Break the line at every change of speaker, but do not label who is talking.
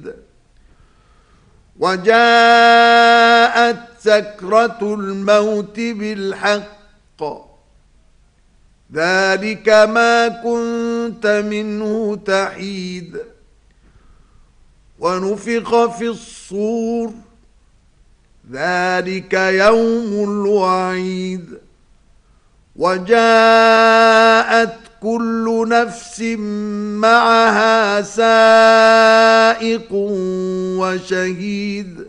وجاءت سكرة الموت بالحق ذلك ما كنت منه تحيد ونفخ في الصور ذلك يوم الوعيد وجاءت كل نفس معها سائق وشهيد